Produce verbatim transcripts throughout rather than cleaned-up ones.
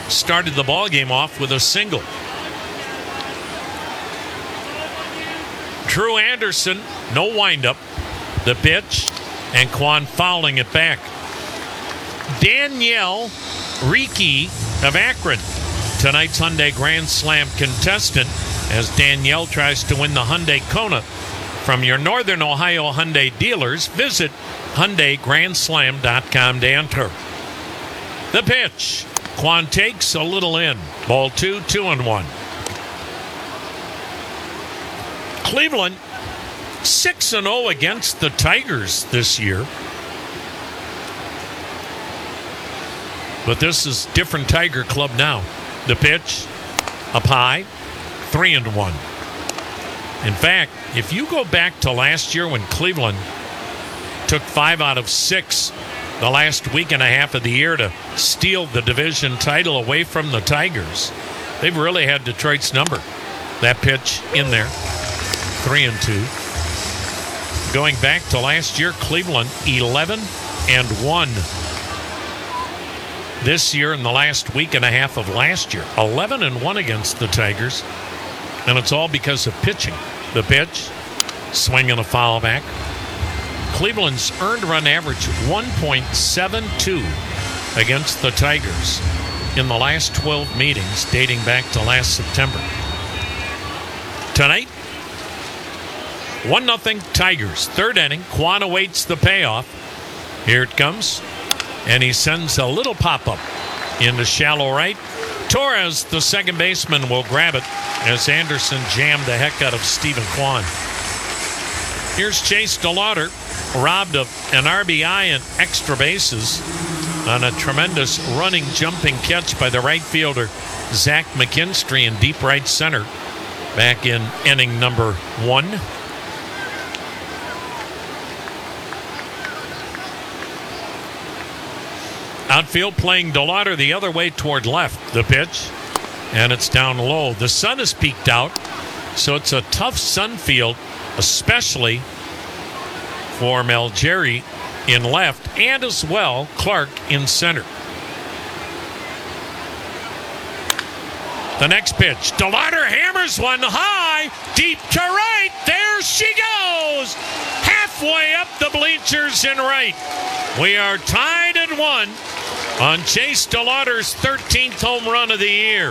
started the ball game off with a single. Drew Anderson, no windup. The pitch, and Quan fouling it back. Danielle Ricci of Akron, tonight's Hyundai Grand Slam contestant, as Danielle tries to win the Hyundai Kona from your Northern Ohio Hyundai dealers. Visit Hyundai Grand Slam dot com to enter. The pitch. Quan takes a little in. Ball two, two and one. Cleveland six and oh against the Tigers this year. But this is different Tiger club now. The pitch up high, three and one. In fact, if you go back to last year when Cleveland took five out of six the last week and a half of the year to steal the division title away from the Tigers, they've really had Detroit's number. That pitch in there, three and two. Going back to last year, Cleveland eleven and one. This year, in the last week and a half of last year, eleven and one against the Tigers. And it's all because of pitching. The pitch, swing and a foul back. Cleveland's earned run average one point seven two against the Tigers in the last twelve meetings dating back to last September. Tonight, one nothing Tigers. Third inning. Quan awaits the payoff. Here it comes. And he sends a little pop-up into shallow right. Torres, the second baseman, will grab it as Anderson jammed the heck out of Stephen Quan. Here's Chase DeLauder, robbed of an R B I and extra bases on a tremendous running, jumping catch by the right fielder, Zach McKinstry, in deep right center back in inning number one. Outfield playing DeLauder the other way toward left. The pitch, and it's down low. The sun has peaked out, so it's a tough sun field, especially for Malgeri in left, and as well Clark in center. The next pitch, DeLauder hammers one high, deep to right. There she goes, halfway up the bleachers in right. We are tied at one on Chase DeLauder's thirteenth home run of the year.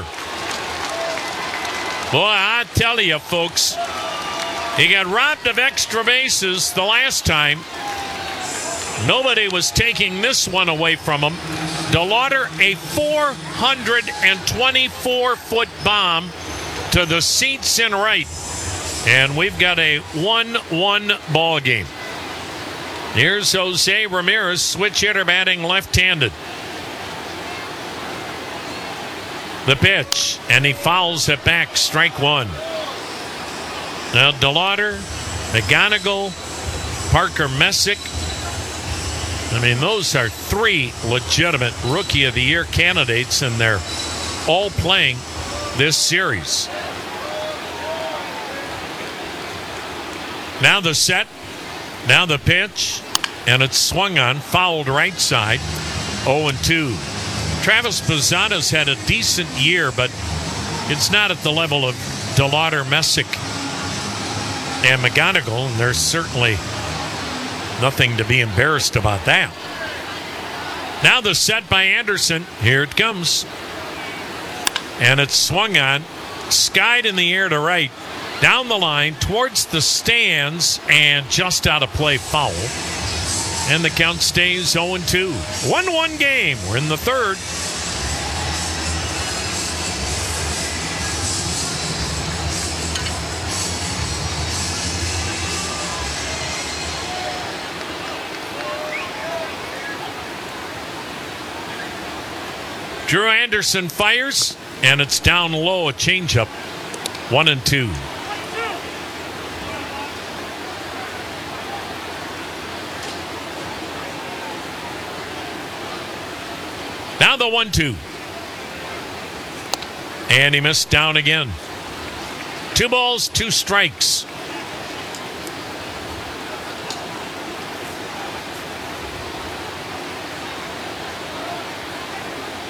Boy, I tell you, folks, he got robbed of extra bases the last time. Nobody was taking this one away from him. DeLauder, a four hundred twenty-four foot bomb to the seats in right. And we've got a one one ball game. Here's Jose Ramirez, switch hitter, batting left-handed. The pitch, and he fouls it back, strike one. Now DeLauder, McGonigal, Parker Messick. I mean, those are three legitimate Rookie of the Year candidates, and they're all playing this series. Now the set, now the pitch, and it's swung on, fouled right side, oh and two. Travis Posada's had a decent year, but it's not at the level of DeLauder, Messick, and McGonigal, and there's certainly nothing to be embarrassed about that. Now the set by Anderson. Here it comes. And it's swung on, skied in the air to right, down the line towards the stands, and just out of play, foul. And the count stays oh and two. one one game. We're in the third. Drew Anderson fires, and it's down low, a changeup. One and two. Now the one two. And he missed down again. Two balls, two strikes.